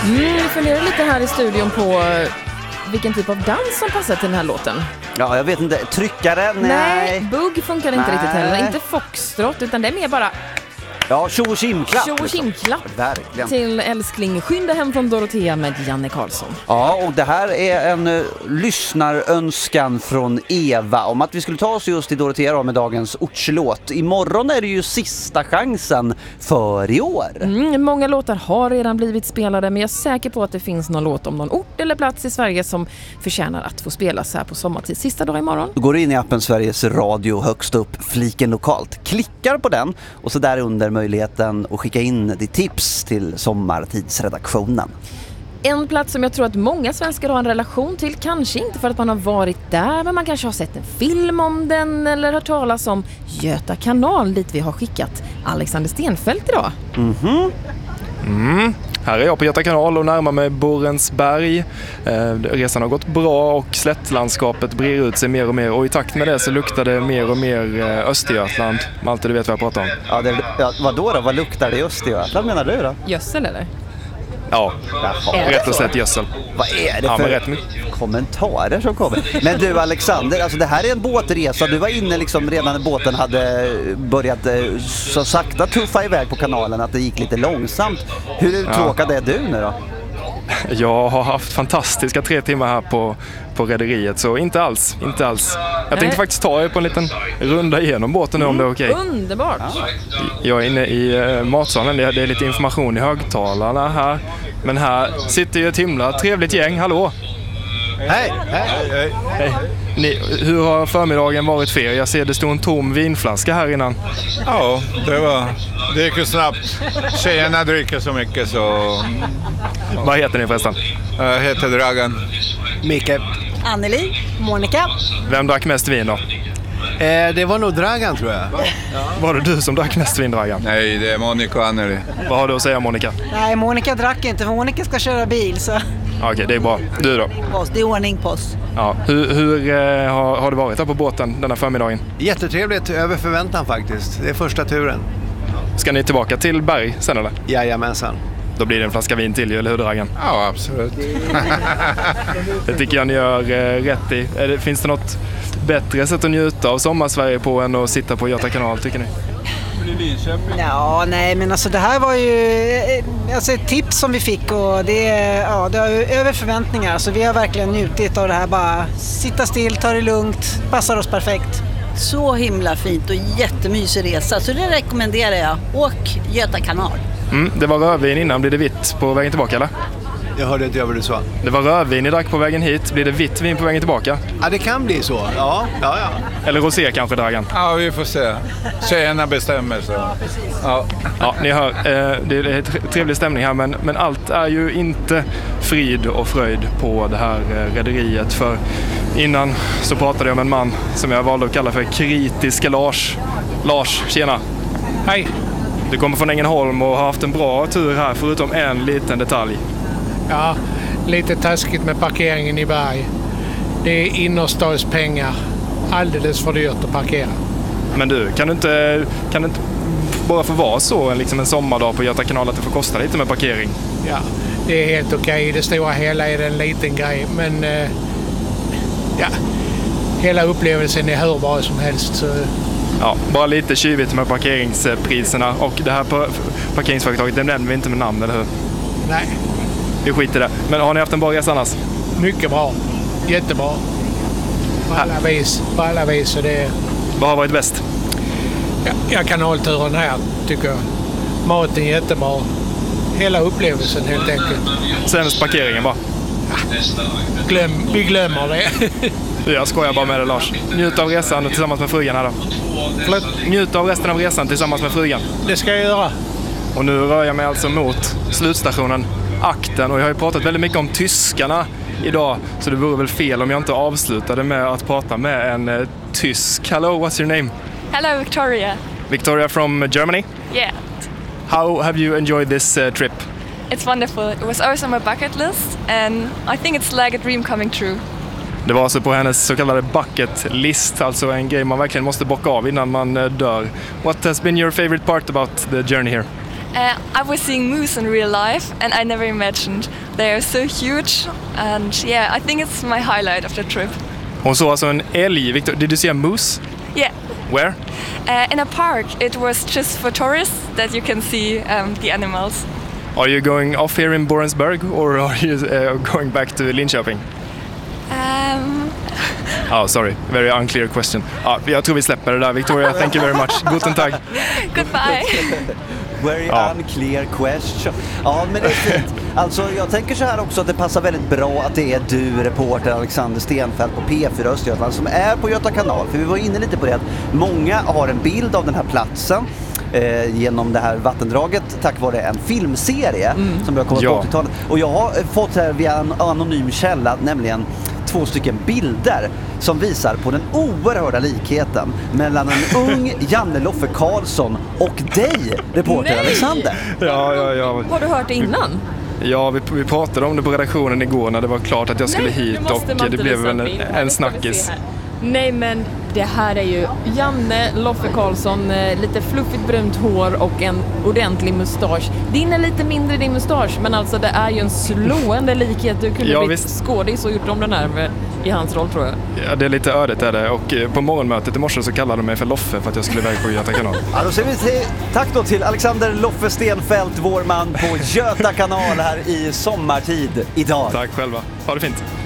Vi funderar lite här i studion på vilken typ av dans som passar till den här låten. Ja, jag vet inte. Tryckare? Nej. Bugg funkar inte riktigt heller. Inte foxtrot, utan det är mer bara... Ja, tjo och kimklapp. Tjo och kimklapp. Verkligen. Till älskling Skynda hem från Dorotea med Janne Karlsson. Ja, och det här är en lyssnarönskan från Eva om att vi skulle ta oss just till Dorotea med dagens ortslåt. Imorgon är det ju sista chansen för i år. Många låtar har redan blivit spelade, men jag är säker på att det finns någon låt om någon ort eller plats i Sverige som förtjänar att få spelas här på sommartid. Sista dag imorgon. Du går in i appen Sveriges Radio högst upp, fliken lokalt. Klickar på den och så där under möjligheten att skicka in ditt tips till sommartidsredaktionen. En plats som jag tror att många svenskar har en relation till, kanske inte för att man har varit där, men man kanske har sett en film om den eller hört talas om Göta kanal, dit vi har skickat Alexander Stenfeldt idag. Här är jag på Göta kanal och närmar mig Borensberg. Resan har gått bra och slättlandskapet brer ut sig mer och mer. Och i takt med det så luktar det mer och mer Östergötland. Malte, du vet vad jag pratar om. Ja, vadå då? Vad luktar det i Östergötland menar du då? Gödsel eller? Ja, rätt och slätt gödsel. Vad är det för kommentarer som kommer? Men du Alexander, alltså det här är en båtresa. Du var inne liksom redan när båten hade börjat så sakta tuffa iväg på kanalen att det gick lite långsamt. Hur uttråkad är du nu då? Jag har haft fantastiska 3 timmar här på rederiet, så inte alls. Jag tänkte faktiskt ta er på en liten runda igenom båten nu om det är okej. Underbart! Jag är inne i matsalen, det är lite information i högtalarna här. Men här sitter ju ett himla trevligt gäng, hallå! Hej! Hur har förmiddagen varit för er? Jag ser det stod en tom vinflaska här innan. Ja, det gick ju snabbt. Tjejerna dricker så mycket så... Vad heter ni förresten? Jag heter Dragan. Micke. Anneli. Monica. Vem drack mest vin då? Det var nog Dragan tror jag. Var det du som drack mest vin, Dragan? Nej, det är Monica och Anneli. Vad har du att säga, Monica? Nej, Monica drack inte för Monica ska köra bil så... Okej, det är bra. Du då? Det är ordning på oss. Ja. Hur har det varit här på båten denna förmiddagen? Jättetrevligt, över förväntan faktiskt. Det är första turen. Ska ni tillbaka till Berg sen eller? Jajamensan. Då blir det en flaska vin till, eller hur Dragan? Ja, absolut. Det tycker jag ni gör rätt i. Finns det något bättre sätt att njuta av sommarsverige på än att sitta på Göta kanal, tycker ni? Ja, nej men alltså det här var ju ett tips som vi fick och det är över förväntningar. Så vi har verkligen njutit av det här, bara sitta still, ta det lugnt, passar oss perfekt. Så himla fint och jättemysig resa, så det rekommenderar jag. Åk Göta kanal. Det var rödvin innan, blir det vitt på vägen tillbaka eller? Jag hörde inte vad du sa. Det var rödvin ni drack på vägen hit, blir det vitt vin på vägen tillbaka? Ja, det kan bli så. Ja. Eller rosé kanske, Dragan? Ja, vi får se. Tjejerna bestämmer så. Ja, ni hör, det är trevlig stämning här, men allt är ju inte frid och fröjd på det här rederiet. För innan så pratade jag med en man som jag valde att kalla för kritiska Lars. Lars, tjena! Hej! Du kommer från Ängelholm och har haft en bra tur här förutom en liten detalj. Ja, lite taskigt med parkeringen i Berg. Det är innerstadspengar. Alldeles för dyrt att parkera. Men du, kan du inte bara få vara så liksom en sommardag på Göta kanal att det får kosta lite med parkering? Ja, det är helt okej. I det stora hela är det en liten grej. Men hela upplevelsen är hur bra som helst. Så... Ja, bara lite tjuvigt med parkeringspriserna. Och det här parkeringsföretaget, det nämner vi inte med namn, eller hur? Nej. Vi skiter i det. Men har ni haft en bra resa annars? Mycket bra. Jättebra. På alla vis. Och det... Vad har varit bäst? Ja, kanalturen här tycker jag. Maten jättebra. Hela upplevelsen helt enkelt. Sämst parkeringen va? Vi glömmer det. Jag skojar bara med det, Lars. Njut av resan tillsammans med frugan här då. Njut av resten av resan tillsammans med frugan. Det ska jag göra. Och nu rör jag mig alltså mot slutstationen Akten. Och jag har ju pratat väldigt mycket om tyskarna idag. Så det vore väl fel om jag inte avslutade med att prata med en tysk. Hello, what's your name? Hello, Victoria. Victoria from Germany? Yeah. How have you enjoyed this trip? It's wonderful. It was always on my bucket list and I think it's like a dream coming true. Det var alltså på hennes så kallade bucket list, alltså en grej man verkligen måste bocka av innan man dör. What has been your favorite part about the journey here? I was seeing moose in real life, and I never imagined they are so huge. And yeah, I think it's my highlight of the trip. Hon såg alltså en älg. Victor, did you see a moose? Yeah. Where? In a park. It was just for tourists that you can see the animals. Are you going off here in Borensberg or are you going back to Linköping? Oh, sorry. Very unclear question. Jag tror vi släpper det där, Victoria. Thank you very much. Guten Tag. Goodbye. Very unclear question. Ja, men det är fint. Alltså, jag tänker så här också att det passar väldigt bra att det är du, reporter Alexander Stenfeldt på P4 Östergötland, som är på Göta kanal. För vi var inne lite på det att många har en bild av den här platsen genom det här vattendraget tack vare en filmserie som jag kommer på 80-talet. Och jag har fått här via en anonym källa, nämligen 2 stycken bilder som visar på den oerhörda likheten mellan en ung Janne Loffe Karlsson och dig, reporter Alexander. Ja. Har du hört det innan? Ja, vi pratade om det på redaktionen igår när det var klart att jag skulle hit och det blev en snackis. Nej, men det här är ju Janne Loffe Karlsson, lite fluffigt brunt hår och en ordentlig mustasch. Din är lite mindre, din mustasch, men alltså det är ju en slående likhet. Du kunde blivit skådis och gjort om den här i hans roll, tror jag. Ja, det är lite ödet är det. Och på morgonmötet i morse så kallade de mig för Loffe för att jag skulle iväg på Göta kanal. Ja, då säger vi tack då till Alexander Loffe Stenfeldt, vår man på Göta kanal här i sommartid idag. Tack själva. Ha det fint.